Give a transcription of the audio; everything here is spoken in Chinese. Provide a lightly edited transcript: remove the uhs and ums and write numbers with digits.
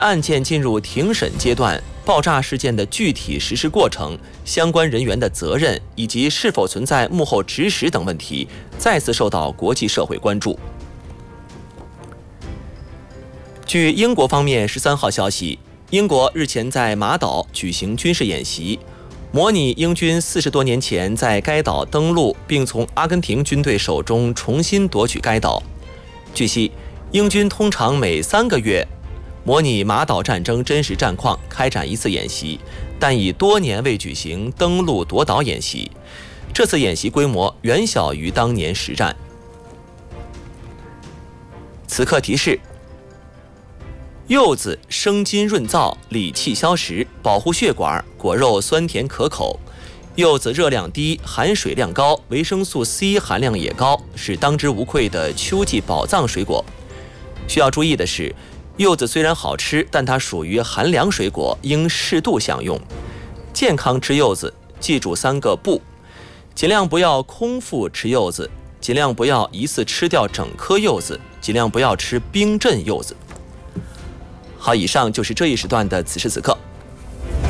案件进入庭审阶段，爆炸事件的具体实施过程、相关人员的责任以及是否存在幕后指使等问题，再次受到国际社会关注。据英国方面13号消息，英国日前在马岛举行军事演习，模拟英军40多年前在该岛登陆，并从阿根廷军队手中重新夺取该岛。据悉，英军通常每3个月模拟马岛战争真实战况，开展一次演习，但已多年未举行登陆夺岛演习。这次演习规模远小于当年实战。此刻提示：柚子生津润燥，理气消食，保护血管，果肉酸甜可口。柚子热量低，含水量高，维生素 C 含量也高，是当之无愧的秋季宝藏水果。需要注意的是，柚子虽然好吃，但它属于寒凉水果，应适度享用。健康吃柚子，记住3个不：尽量不要空腹吃柚子，尽量不要一次吃掉整颗柚子，尽量不要吃冰镇柚子。好，以上就是这一时段的此时此刻。